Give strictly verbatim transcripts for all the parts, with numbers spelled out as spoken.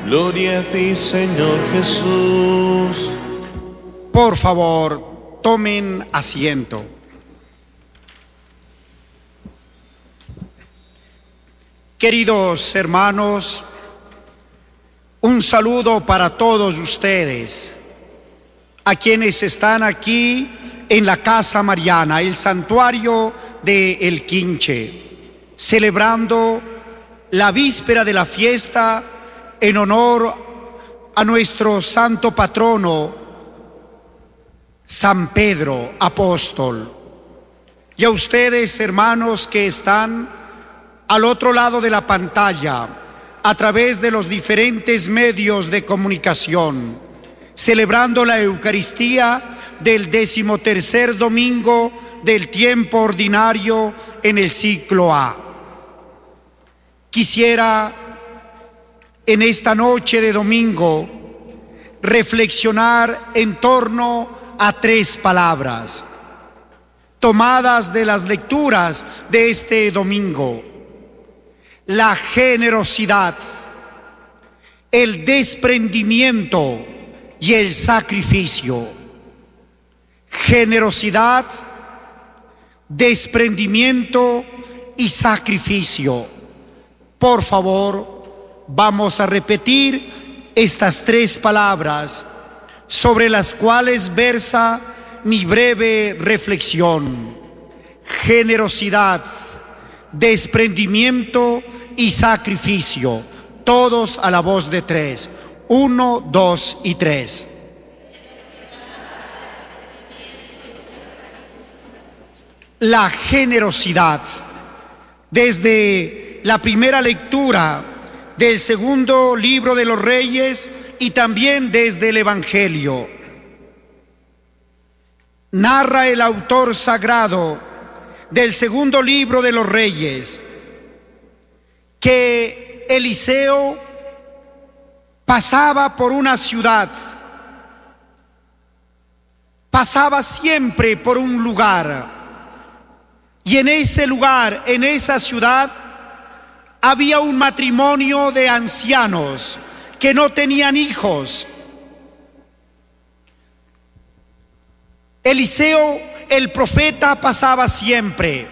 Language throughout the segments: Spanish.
Gloria a ti, Señor Jesús. Por favor, tomen asiento. Queridos hermanos, un saludo para todos ustedes, a quienes están aquí en la Casa Mariana, el santuario de El Quinche, celebrando la víspera de la fiesta en honor a nuestro santo patrono, San Pedro Apóstol. Y a ustedes, hermanos, que están al otro lado de la pantalla, a través de los diferentes medios de comunicación, celebrando la Eucaristía del decimotercer domingo del tiempo ordinario en el ciclo A. Quisiera en esta noche de domingo reflexionar en torno a tres palabras tomadas de las lecturas de este domingo: la generosidad, el desprendimiento y el sacrificio. Generosidad, desprendimiento y sacrificio. Por favor, vamos a repetir estas tres palabras sobre las cuales versa mi breve reflexión: generosidad, desprendimiento y sacrificio. Todos a la voz de tres. Uno, dos y tres. La generosidad. Desde la primera lectura del segundo libro de los Reyes y también desde el Evangelio, narra el autor sagrado del segundo libro de los Reyes que Eliseo pasaba por una ciudad, pasaba siempre por un lugar, y en ese lugar, en esa ciudad, había un matrimonio de ancianos que no tenían hijos. Eliseo, el profeta, pasaba siempre.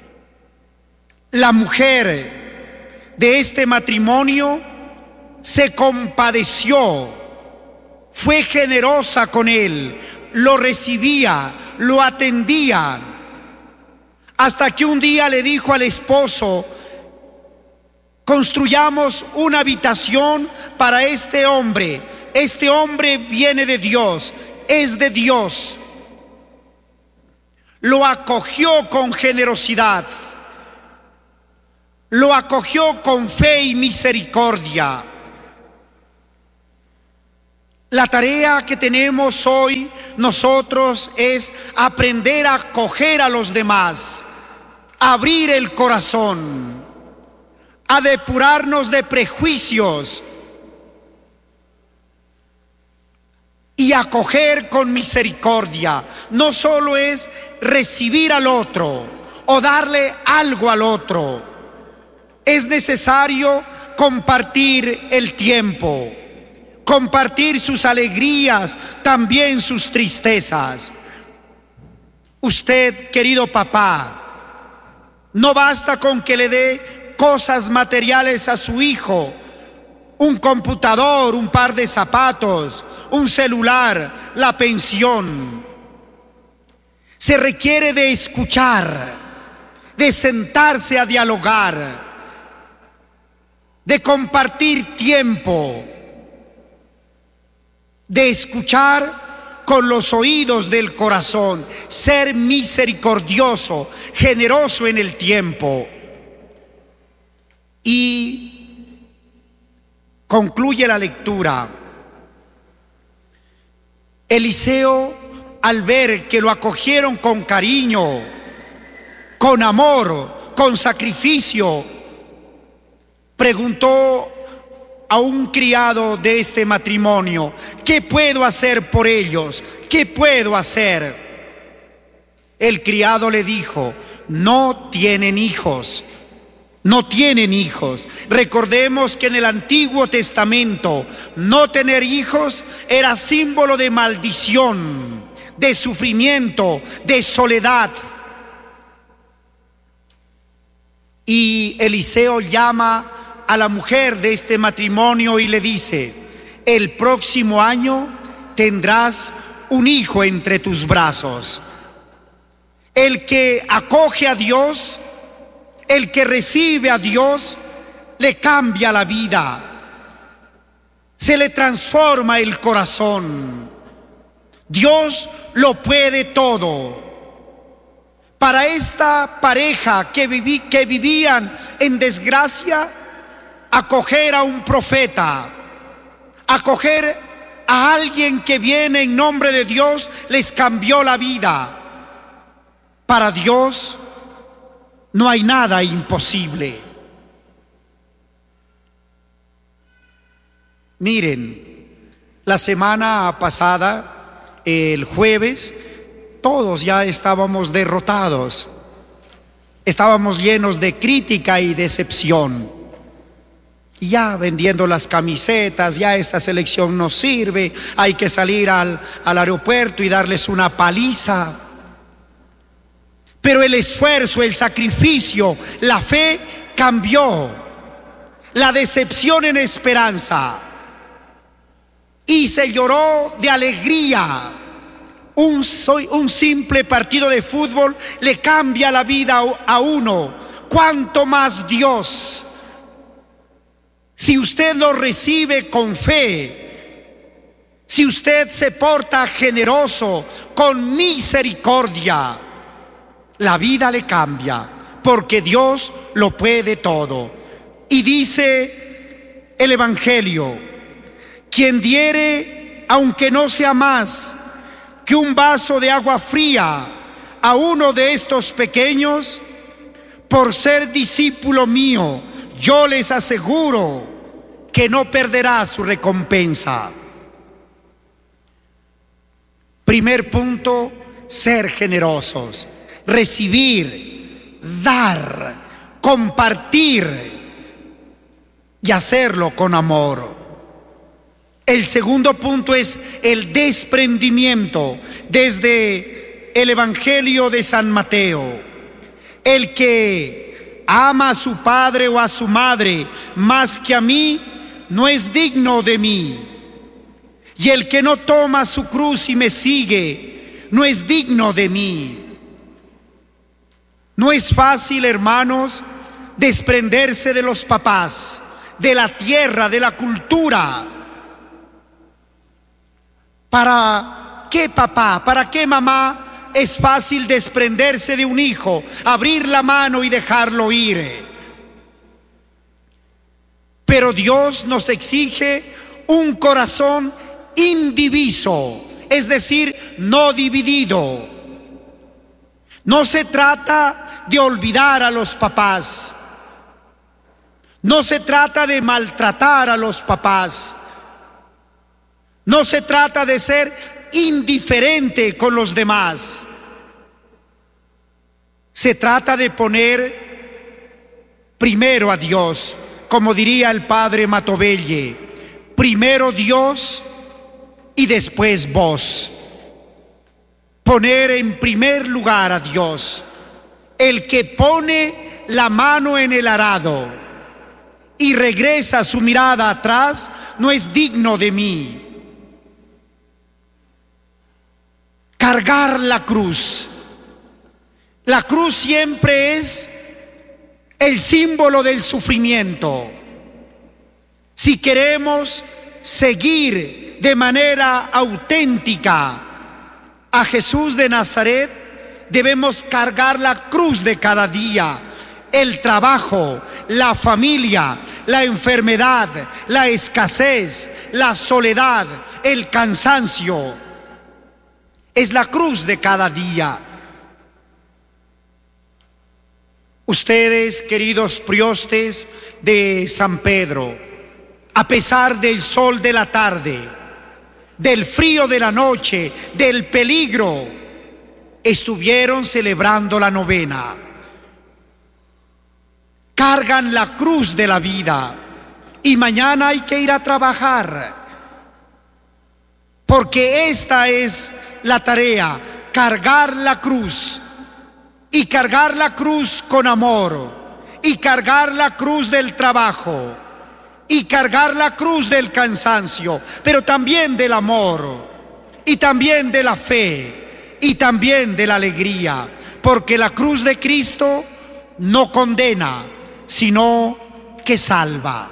La mujer de este matrimonio se compadeció, fue generosa con él, lo recibía, lo atendía, hasta que un día le dijo al esposo: construyamos una habitación para este hombre. Este hombre viene de Dios, es de Dios. Lo acogió con generosidad, lo acogió con fe y misericordia. La tarea que tenemos hoy nosotros es aprender a acoger a los demás, abrir el corazón, a depurarnos de prejuicios y acoger con misericordia. No solo es recibir al otro o darle algo al otro, es necesario compartir el tiempo, compartir sus alegrías, también sus tristezas. Usted, querido papá, no basta con que le dé cosas materiales a su hijo: un computador, un par de zapatos, un celular, la pensión. Se requiere de escuchar, de sentarse a dialogar, de compartir tiempo, de escuchar con los oídos del corazón, ser misericordioso, generoso en el tiempo. Y concluye la lectura. Eliseo, al ver que lo acogieron con cariño, con amor, con sacrificio, preguntó a un criado de este matrimonio: ¿qué puedo hacer por ellos? ¿Qué puedo hacer? El criado le dijo: no tienen hijos, no tienen hijos. Recordemos que en el Antiguo Testamento no tener hijos era símbolo de maldición, de sufrimiento, de soledad. Y Eliseo llama a la mujer de este matrimonio y le dice: el próximo año tendrás un hijo entre tus brazos. El que acoge a Dios, el que recibe a Dios, le cambia la vida, se le transforma el corazón. Dios lo puede todo. Para esta pareja que, viví, que vivían en desgracia, acoger a un profeta, acoger a alguien que viene en nombre de Dios, les cambió la vida. Para Dios no hay nada imposible. Miren, la semana pasada, el jueves, todos ya estábamos derrotados. Estábamos llenos de crítica y decepción. Y ya vendiendo las camisetas, ya esta selección no sirve, hay que salir al, al aeropuerto y darles una paliza. Pero el esfuerzo, el sacrificio, la fe cambió. La decepción en esperanza. Y se lloró de alegría. Un, un simple partido de fútbol le cambia la vida a uno. ¿Cuánto más Dios? Si usted lo recibe con fe, si usted se porta generoso, con misericordia, la vida le cambia, porque Dios lo puede todo. Y dice el Evangelio: quien diere, aunque no sea más que un vaso de agua fría a uno de estos pequeños, por ser discípulo mío, yo les aseguro que no perderá su recompensa. Primer punto: ser generosos, recibir, dar, compartir y hacerlo con amor. El segundo punto es el desprendimiento. Desde el Evangelio de San Mateo: el que ama a su padre o a su madre más que a mí, no es digno de mí. Y el que no toma su cruz y me sigue, no es digno de mí. No es fácil, hermanos, desprenderse de los papás, de la tierra, de la cultura. ¿Para qué papá? ¿Para qué mamá es fácil desprenderse de un hijo, abrir la mano y dejarlo ir? Pero Dios nos exige un corazón indiviso, es decir, no dividido. No se trata de olvidar a los papás, no se trata de maltratar a los papás, no se trata de ser indiferente con los demás. Se trata de poner primero a Dios, como diría el padre Matovelle: primero Dios y después vos. Poner en primer lugar a Dios. El que pone la mano en el arado y regresa su mirada atrás, no es digno de mí. Cargar la cruz. La cruz siempre es el símbolo del sufrimiento. Si queremos seguir de manera auténtica a Jesús de Nazaret, debemos cargar la cruz de cada día. El trabajo, la familia, la enfermedad, la escasez, la soledad, el cansancio. Es la cruz de cada día. Ustedes, queridos priostes de San Pedro, a pesar del sol de la tarde, del frío de la noche, del peligro, estuvieron celebrando la novena. cargan la cruz de la vida y mañana hay que ir a trabajar, porque esta es la tarea, cargar la cruz, y cargar la cruz con amor, y cargar la cruz del trabajo, y cargar la cruz del cansancio, pero también del amor, y también de la fe, y también de la alegría, porque la cruz de Cristo no condena, sino que salva.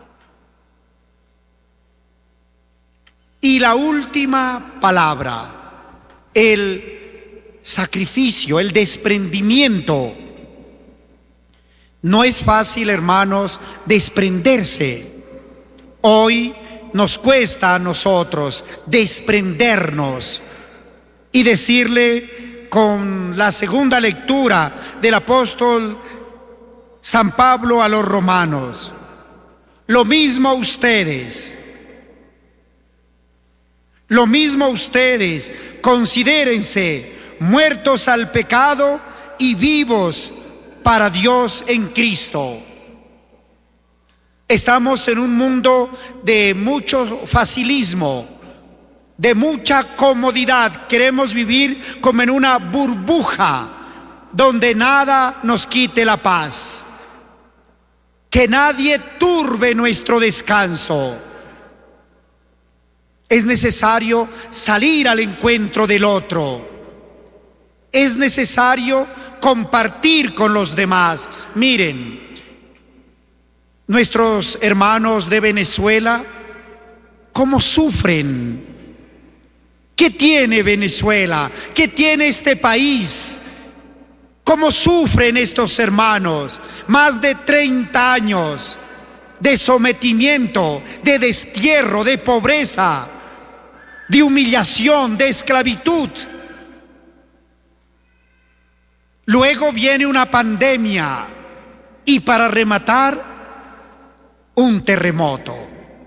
Y la última palabra, el sacrificio, el desprendimiento. No es fácil, hermanos, desprenderse. Hoy nos cuesta a nosotros desprendernos y decirle con la segunda lectura del apóstol San Pablo a los romanos: lo mismo ustedes, lo mismo ustedes, considérense muertos al pecado y vivos para Dios en Cristo. Estamos en un mundo de mucho facilismo, de mucha comodidad. Queremos vivir como en una burbuja donde nada nos quite la paz. Que nadie turbe nuestro descanso. Es necesario salir al encuentro del otro. Es necesario compartir con los demás. Miren, nuestros hermanos de Venezuela, ¿cómo sufren? ¿Qué tiene Venezuela? ¿Qué tiene este país? ¿Cómo sufren estos hermanos? Más de treinta años de sometimiento, de destierro, de pobreza, de humillación, de esclavitud. Luego viene una pandemia y para rematar, un terremoto.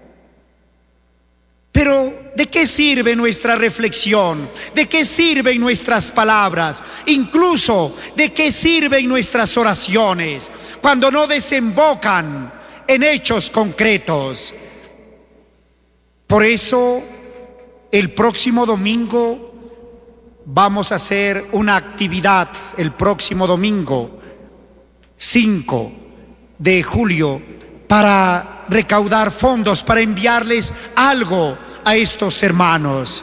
Pero ¿de qué sirve nuestra reflexión? ¿De qué sirven nuestras palabras? Incluso ¿de qué sirven nuestras oraciones cuando no desembocan en hechos concretos? Por eso el próximo domingo vamos a hacer una actividad, el próximo domingo cinco de julio, para recaudar fondos, para enviarles algo a estos hermanos.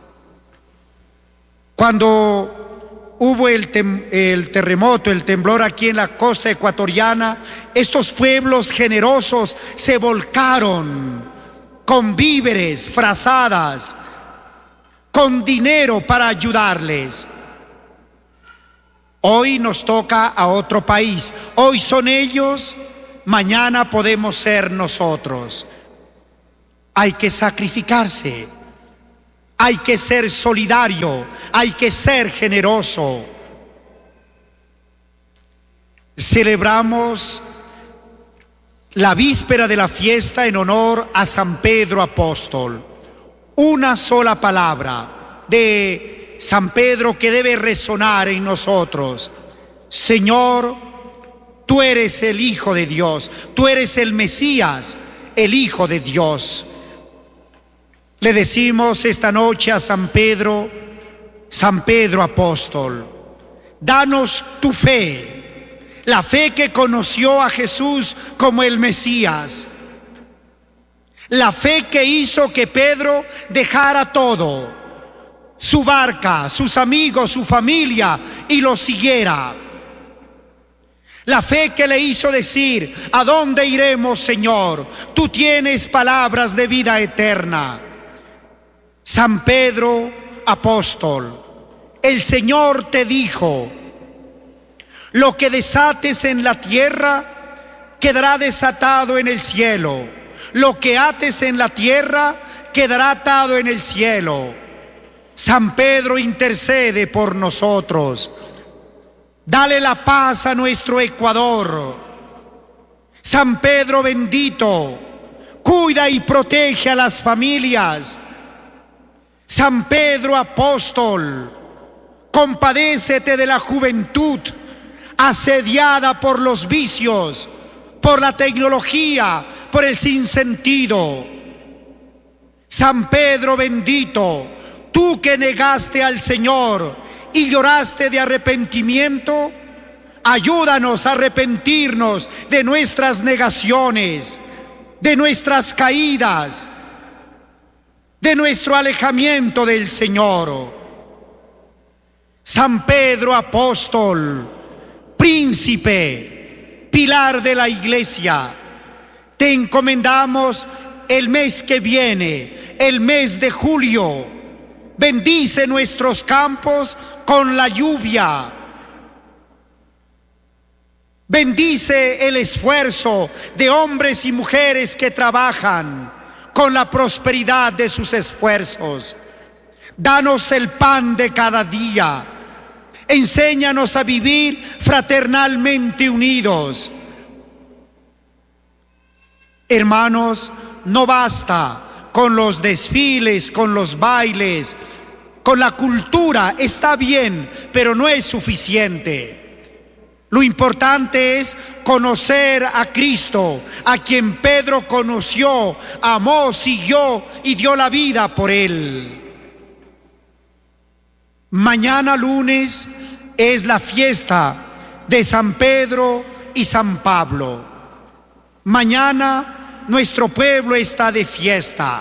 Cuando hubo el, tem- el terremoto, el temblor aquí en la costa ecuatoriana, estos pueblos generosos se volcaron con víveres, frazadas, con dinero para ayudarles. Hoy nos toca a otro país. Hoy son ellos, mañana podemos ser nosotros. Hay que sacrificarse, hay que ser solidario, hay que ser generoso. Celebramos la víspera de la fiesta en honor a San Pedro Apóstol. Una sola palabra de San Pedro que debe resonar en nosotros: Señor, tú eres el Hijo de Dios, tú eres el Mesías, el Hijo de Dios. Le decimos esta noche a San Pedro: San Pedro Apóstol, danos tu fe, la fe que conoció a Jesús como el Mesías, la fe que hizo que Pedro dejara todo, su barca, sus amigos, su familia, y lo siguiera. La fe que le hizo decir: ¿a dónde iremos, Señor? Tú tienes palabras de vida eterna. San Pedro Apóstol, el Señor te dijo: lo que desates en la tierra quedará desatado en el cielo, lo que ates en la tierra quedará atado en el cielo. San Pedro, intercede por nosotros. Dale la paz a nuestro Ecuador. San Pedro bendito, cuida y protege a las familias. San Pedro Apóstol, compadécete de la juventud asediada por los vicios, por la tecnología, por el sinsentido. San Pedro bendito, tú que negaste al Señor y lloraste de arrepentimiento, ayúdanos a arrepentirnos de nuestras negaciones, de nuestras caídas, de nuestro alejamiento del Señor. San Pedro apóstol, príncipe, pilar de la Iglesia, te encomendamos el mes que viene, el mes de julio. Bendice nuestros campos con la lluvia. Bendice el esfuerzo de hombres y mujeres que trabajan con la prosperidad de sus esfuerzos. Danos el pan de cada día. Enséñanos a vivir fraternalmente unidos. Hermanos, no basta con los desfiles, con los bailes, con la cultura. Está bien, pero no es suficiente. Lo importante es conocer a Cristo, a quien Pedro conoció, amó, siguió y dio la vida por él. Mañana lunes es la fiesta de San Pedro y San Pablo. Mañana nuestro pueblo está de fiesta.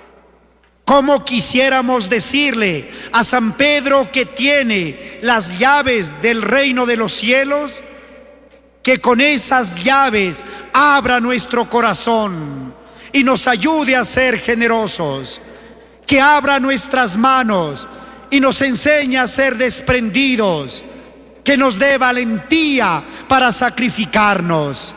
¿Cómo quisiéramos decirle a San Pedro, que tiene las llaves del reino de los cielos, que con esas llaves abra nuestro corazón y nos ayude a ser generosos, que abra nuestras manos y nos enseñe a ser desprendidos, que nos dé valentía para sacrificarnos?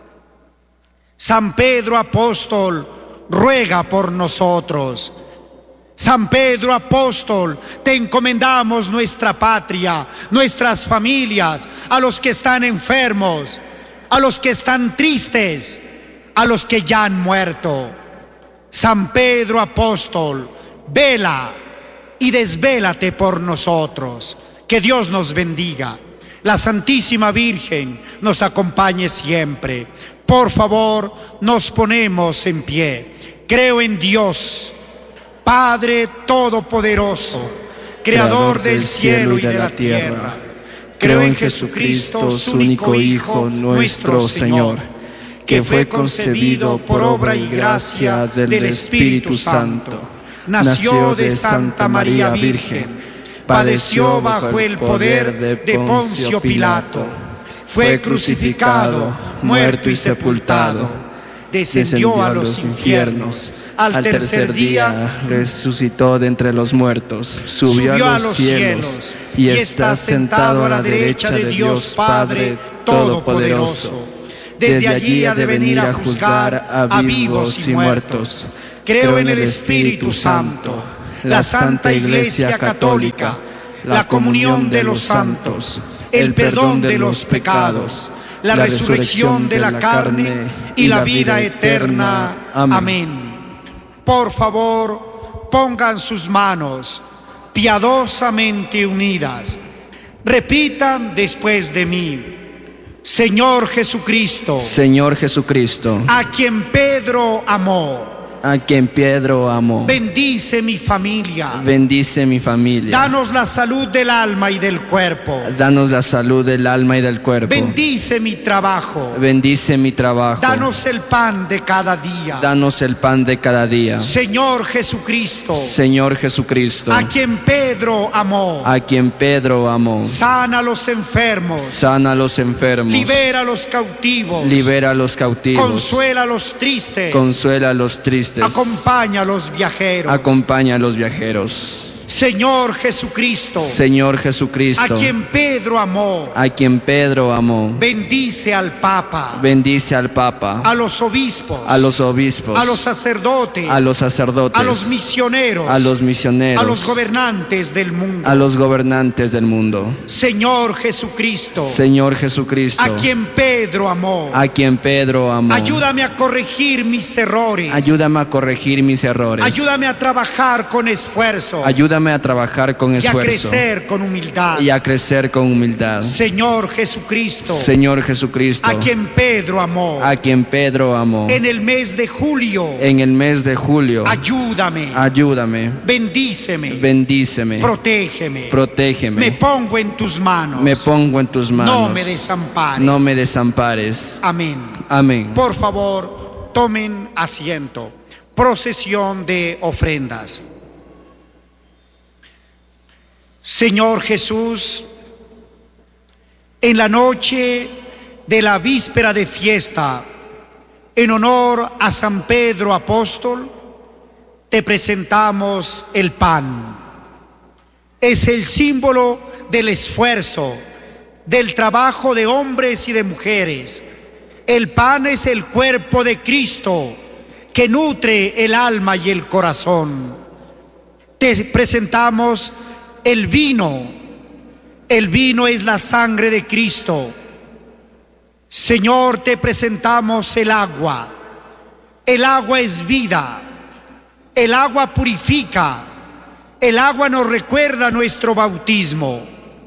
San Pedro apóstol, ruega por nosotros. San Pedro apóstol, te encomendamos nuestra patria, nuestras familias, a los que están enfermos, a los que están tristes, a los que ya han muerto. San Pedro apóstol, vela y desvélate por nosotros. Que Dios nos bendiga. La Santísima Virgen nos acompañe siempre. Por favor, nos ponemos en pie. Creo en Dios, Padre Todopoderoso, Creador del cielo y de la tierra. Creo en Jesucristo, su único Hijo, nuestro Señor, que fue concebido por obra y gracia del Espíritu Santo. Nació de Santa María Virgen, padeció bajo el poder de Poncio Pilato, fue crucificado, muerto y sepultado, descendió a los infiernos. Al tercer día resucitó de entre los muertos, subió, subió a los cielos y está sentado a la derecha de Dios Padre Todopoderoso. Desde allí ha de venir a juzgar a vivos y muertos. Creo en el Espíritu Santo, la Santa Iglesia Católica, la comunión de los santos, el perdón de los pecados, la resurrección de la carne y la vida eterna. Amén. Por favor, pongan sus manos piadosamente unidas. Repitan después de mí. Señor Jesucristo, Señor Jesucristo, a quien Pedro amó, a quien Pedro amó, bendice mi familia, bendice mi familia, danos la salud del alma y del cuerpo, danos la salud del alma y del cuerpo, bendice mi trabajo, bendice mi trabajo, danos el pan de cada día, danos el pan de cada día. Señor Jesucristo, Señor Jesucristo, a quien Pedro amó, a quien Pedro amó, sana a los enfermos, sana a los enfermos, libera a los cautivos, libera a los cautivos, consuela a los tristes, consuela a los tristes, acompaña a los viajeros, acompaña a los viajeros. Señor Jesucristo, Señor Jesucristo, a quien Pedro amó, a quien Pedro amó, bendice al Papa, bendice al Papa, a los obispos, a los obispos, a los sacerdotes, a los sacerdotes, a los misioneros, a los misioneros, a los gobernantes del mundo, a los gobernantes del mundo. Señor Jesucristo, Señor Jesucristo, a quien Pedro amó, a quien Pedro amó, ayúdame a corregir mis errores, ayúdame a corregir mis errores, ayúdame a trabajar con esfuerzo, ayúdame Ayúdame a trabajar con esfuerzo. Y a crecer con humildad. Y a crecer con humildad. Señor Jesucristo. Señor Jesucristo. A quien Pedro amó. A quien Pedro amó. En el mes de julio. En el mes de julio. Ayúdame. Ayúdame. Bendíceme. Bendíceme. Protégeme. Protégeme. Me pongo en tus manos. Me pongo en tus manos. No me desampares. No me desampares. Amén. Amén. Por favor, tomen asiento. Procesión de ofrendas. Señor Jesús, en la noche de la víspera de fiesta, en honor a San Pedro Apóstol, te presentamos el pan. Es el símbolo del esfuerzo, del trabajo de hombres y de mujeres. El pan es el cuerpo de Cristo que nutre el alma y el corazón. Te presentamos el vino. El vino es la sangre de Cristo. Señor, te presentamos el agua. El agua es vida. El agua purifica. El agua nos recuerda nuestro bautismo.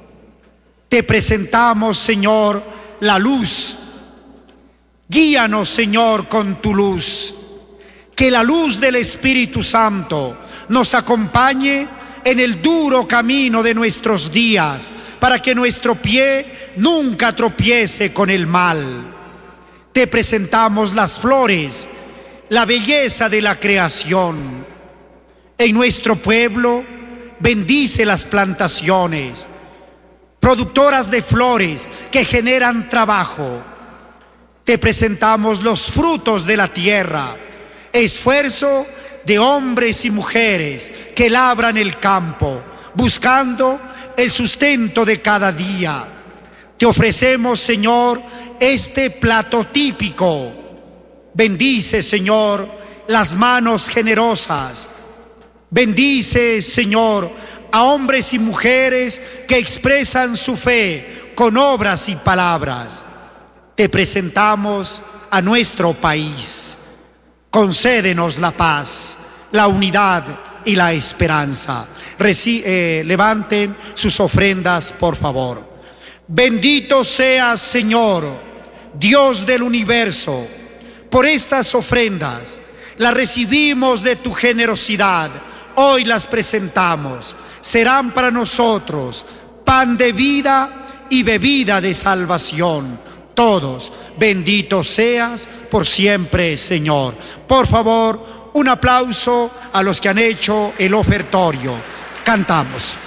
Te presentamos, Señor, la luz. Guíanos, Señor, con tu luz. Que la luz del Espíritu Santo nos acompañe en el duro camino de nuestros días, para que nuestro pie nunca tropiece con el mal. Te presentamos las flores, la belleza de la creación. En nuestro pueblo, bendice las plantaciones, productoras de flores que generan trabajo. Te presentamos los frutos de la tierra, esfuerzo de hombres y mujeres que labran el campo, buscando el sustento de cada día. Te ofrecemos, Señor, este plato típico. Bendice, Señor, las manos generosas. Bendice, Señor, a hombres y mujeres que expresan su fe con obras y palabras. Te presentamos a nuestro país. Concédenos la paz, la unidad y la esperanza. Reci- eh, levanten sus ofrendas, por favor. Bendito seas, Señor, Dios del universo, por estas ofrendas. Las recibimos de tu generosidad. Hoy las presentamos. Serán para nosotros pan de vida y bebida de salvación. Todos, bendito seas por siempre, Señor. Por favor, un aplauso a los que han hecho el ofertorio. Cantamos.